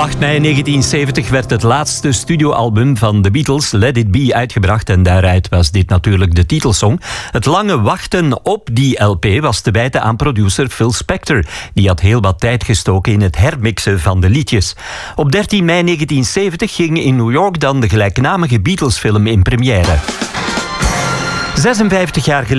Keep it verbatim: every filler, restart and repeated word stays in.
acht mei negentien zeventig werd het laatste studioalbum van de Beatles, Let It Be, uitgebracht en daaruit was dit natuurlijk de titelsong. Het lange wachten op die L P was te wijten aan producer Phil Spector. Die had heel wat tijd gestoken in het hermixen van de liedjes. Op dertien mei negentien zeventig ging in New York dan de gelijknamige Beatles-film in première. zesenvijftig jaar geleden